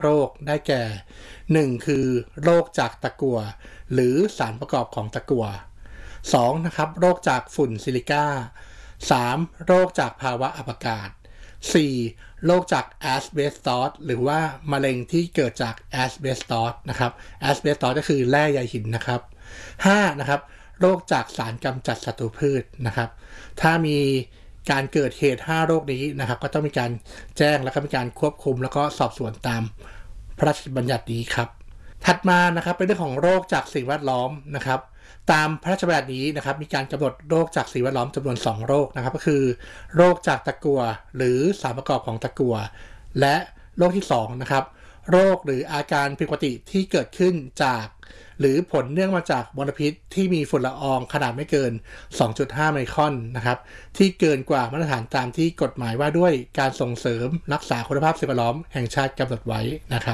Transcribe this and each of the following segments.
โรคได้แก่1คือโรคจากตะกั่วหรือสารประกอบของตะกั่ว2นะครับโรคจากฝุ่นซิลิก้า3โรคจากภาวะอับอากาศ4โรคจากแอสเบสตอสหรือว่ามะเร็งที่เกิดจากแอสเบสตอสนะครับแอสเบสตอสก็คือแร่ใยหินนะครับ5นะครับโรคจากสารกำจัดศัตรูพืชนะครับถ้ามีการเกิดเหตุ5โรคนี้นะครับก็ต้องมีการแจ้งแล้วก็มีการควบคุมแล้วก็สอบสวนตามพระราชบัญญัตินี้ครับถัดมานะครับเป็นเรื่องของโรคจากสิ่งแวดล้อมนะครับตามพระราชบัญญัตินี้นะครับมีการกำหนดโรคจากสิ่งแวดล้อมจำนวน2โรคนะครับก็คือโรคจากตะกั่วหรือสารประกอบของตะกั่วและโรคที่2นะครับโรคหรืออาการผิดปกติที่เกิดขึ้นจากหรือผลเนื่องมาจากมลพิษที่มีฝุ่นละอองขนาดไม่เกิน 2.5 ไมครอนนะครับที่เกินกว่ามาตรฐานตามที่กฎหมายว่าด้วยการส่งเสริมรักษาคุณภาพสิ่งแวดล้อมแห่งชาติกำหนดไว้นะครับ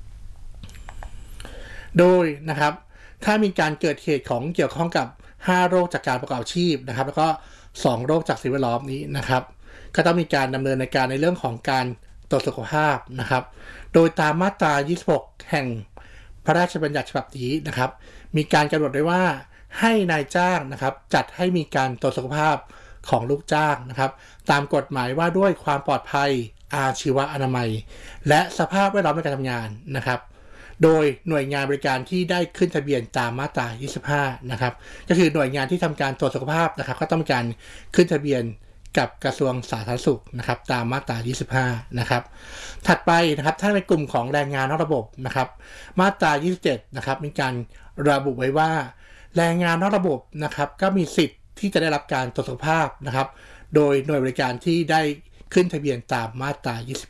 โดยนะครับถ้ามีการเกิดเหตุของเกี่ยวข้องกับ5โรคจากการประกอบอาชีพนะครับแล้วก็2โรคจากสิ่งแวดล้อมนี้นะครับก็ต้องมีการดำเนินในการในเรื่องของการตรวจสุขภาพนะครับโดยตามมาตรา 26 แห่งพระราชบัญญัติฉบับนี้นะครับมีการกำหนดไว้ว่าให้นายจ้างนะครับจัดให้มีการตรวจสุขภาพของลูกจ้างนะครับตามกฎหมายว่าด้วยความปลอดภัยอาชีวอนามัยและสภาพแวดล้อมในการทำงานนะครับโดยหน่วยงานบริการที่ได้ขึ้นทะเบียนตามมาตรา 25 นะครับก็คือหน่วยงานที่ทำการตรวจสุขภาพนะครับก็ต้องมีการขึ้นทะเบียนกับกระทรวงสาธารณสุขนะครับตามมาตรา 25 นะครับถัดไปนะครับถ้าในกลุ่มของแรงงานนอกระบบนะครับมาตรา 27 นะครับมีการระบุไว้ว่าแรงงานนอกระบบนะครับก็มีสิทธิ์ที่จะได้รับการตรวจสุขภาพนะครับโดยหน่วยบริการที่ได้ขึ้นทะเบียนตามมาตรา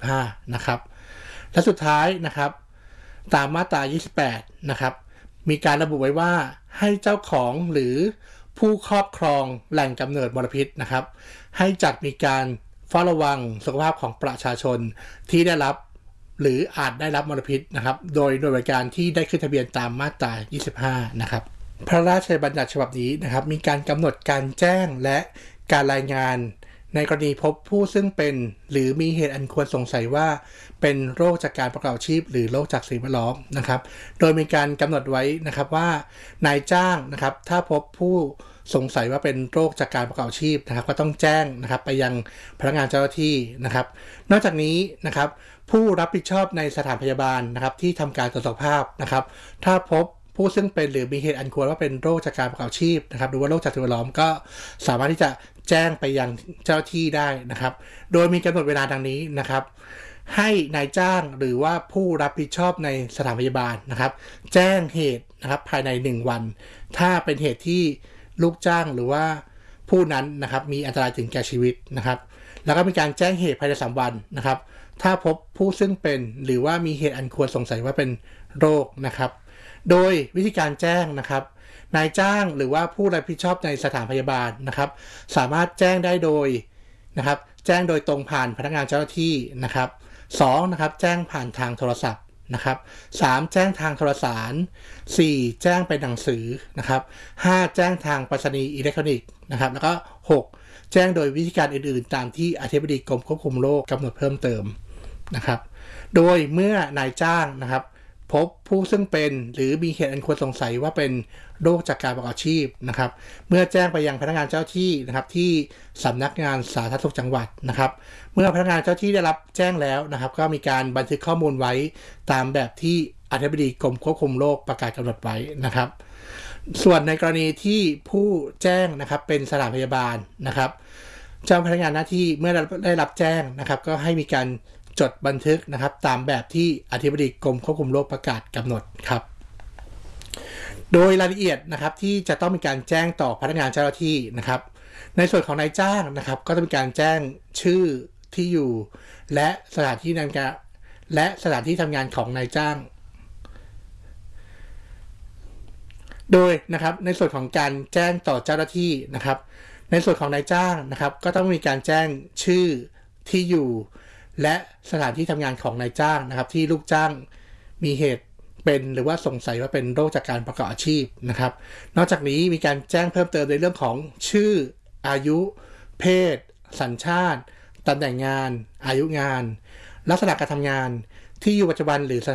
25 นะครับและสุดท้ายนะครับตามมาตรา 28 นะครับมีการระบุไว้ว่าให้เจ้าของหรือผู้ครอบครองแหล่งกำเนิดมลพิษนะครับให้จัดมีการเฝ้าระวังสุขภาพของประชาชนที่ได้รับหรืออาจได้รับมลพิษนะครับโดยหน่วยบริการที่ได้ขึ้นทะเบียนตามมาตรา 25 นะครับพระราชบัญญัติฉบับนี้นะครับมีการกำหนดการแจ้งและการรายงานในกรณีพบผู้ซึ่งเป็นหรือมีเหตุอันควรสงสัยว่าเป็นโรคจากการประกอบอาชีพหรือโรคจากสิ่งแวดล้อมนะครับโดยมีการกำหนดไว้นะครับว่านายจ้างนะครับถ้าพบผู้สงสัยว่าเป็นโรคจากการประกอบอาชีพนะครับก็ต้องแจ้งนะครับไปยังพนักงานเจ้าหน้าที่นะครับนอกจากนี้นะครับผู้รับผิดชอบในสถานพยาบาลนะครับที่ทำการตรวจสุขภาพนะครับถ้าพบผู้ซึ่งเป็นหรือมีเหตุอันควรว่าเป็นโรคจากการประกอบอาชีพนะครับหรือว่าโรคจากสิ่งแวดล้อมก็สามารถที่จะแจ้งไปยังเจ้าหน้าที่ได้นะครับโดยมีกำหนดเวลาดังนี้นะครับให้นายจ้างหรือว่าผู้รับผิดชอบในสถานพยาบาลนะครับแจ้งเหตุนะครับภายใน1วันถ้าเป็นเหตุที่ลูกจ้างหรือว่าผู้นั้นนะครับมีอันตรายถึงแก่ชีวิตนะครับแล้วก็มีการแจ้งเหตุภายใน3วันนะครับถ้าพบผู้ซึ่งเป็นหรือว่ามีเหตุอันควรสงสัยว่าเป็นโรคนะครับโดยวิธีการแจ้งนะครับนายจ้างหรือว่าผู้รับผิดชอบในสถานพยาบาลนะครับสามารถแจ้งได้โดยนะครับแจ้งโดยตรงผ่านพนักงานเจ้าหน้าที่นะครับ2นะครับแจ้งผ่านทางโทรศัพท์นะครับ3แจ้งทางโทรสาร4แจ้งเป็นหนังสือนะครับ5แจ้งทางไปรษณีย์อิเล็กทรอนิกส์นะครับแล้วก็6แจ้งโดยวิธีการอื่นๆตามที่อธิบดีกรมควบคุมโรคกำหนดเพิ่มเติมนะครับโดยเมื่อนายจ้างนะครับพบผู้ซึ่งเป็นหรือมีเหตุอันควรสงสัยว่าเป็นโรคจากการประกอบอาชีพนะครับเมื่อแจ้งไปยังพนักงานเจ้าที่นะครับที่สำนักงานสาธารณสุขจังหวัดนะครับเมื่อพนักงานเจ้าที่ได้รับแจ้งแล้วนะครับก็มีการบันทึกข้อมูลไว้ตามแบบที่อธิบดีกรมควบคุมโรคประกาศกำหนดไว้นะครับส่วนในกรณีที่ผู้แจ้งนะครับเป็นสถานพยาบาลนะครับเจ้าพนักงานหน้าที่เมื่อได้รับแจ้งนะครับก็ให้มีการจดบันทึกนะครับตามแบบที่อธิบดีกรมควบคุมโรคประกาศกำหนดครับโดยรายละเอียดนะครับที่จะต้องมีการแจ้งต่อพนักงานเจ้าหน้าที่นะครับในส่วนของนายจ้างนะครับก็จะมีการแจ้งชื่อที่อยู่และสถานที่ทำงานและสถานที่ทำงานของนายจ้างโดยนะครับในส่วนของการแจ้งต่อเจ้าหน้าที่นะครับในส่วนของนายจ้างนะครับก็ต้องมีการแจ้งชื่อที่อยู่และสถานที่ทำงานของนายจ้างนะครับที่ลูกจ้างมีเหตุเป็นหรือว่าสงสัยว่าเป็นโรคจากการประกอบอาชีพนะครับนอกจากนี้มีการแจ้งเพิ่มเติมในเรื่องของชื่ออายุเพศสัญชาติตำแหน่งงานอายุงานลักษณะการทำงานที่อยู่ปัจจุบันหรือส